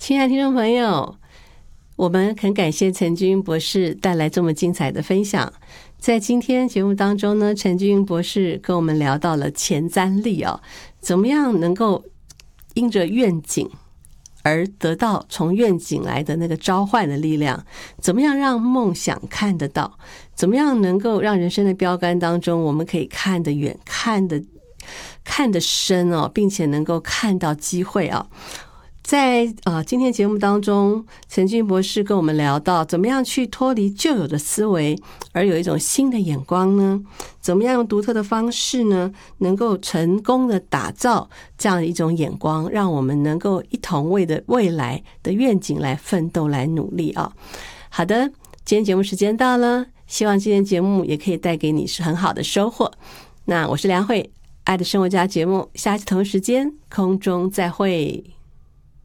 亲爱的听众朋友，我们很感谢陈君博士带来这么精彩的分享。在今天节目当中呢，陈君博士跟我们聊到了前瞻力怎么样能够因着愿景而得到从愿景来的那个召唤的力量，怎么样让梦想看得到，怎么样能够让人生的标杆当中我们可以看得远，看得深并且能够看到机会在今天节目当中，陈君博士跟我们聊到怎么样去脱离旧有的思维，而有一种新的眼光呢？怎么样用独特的方式呢，能够成功的打造这样的一种眼光，让我们能够一同为的未来的愿景来奋斗，来努力好的，今天节目时间到了，希望今天节目也可以带给你是很好的收获。那我是梁慧，爱的生活家节目，下期同一时间空中再会。